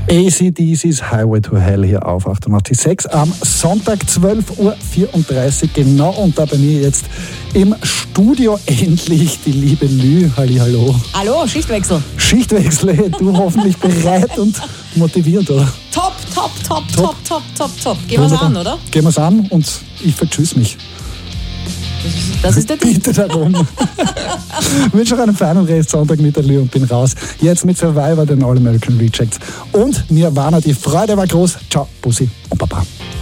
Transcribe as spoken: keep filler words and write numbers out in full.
A C D C's Highway to Hell hier auf achtundachtzig Komma sechs am Sonntag zwölf Uhr vierunddreißig genau, und da bei mir jetzt im Studio endlich die liebe Lü. Hallihallo. Hallo, Schichtwechsel. Schichtwechsel, du hoffentlich bereit und motiviert, oder? Top, top, top, top, top, top, top. Gehen wir's an, oder? Gehen wir's an und ich vertschüss mich. Das ist, das ist der Bitte darum. Ich wünsche euch einen feinen Restsonntag mit der Lü und bin raus. Jetzt mit Survivor, den All American Rejects und Nirvana. Die Freude war groß. Ciao, Bussi und Baba.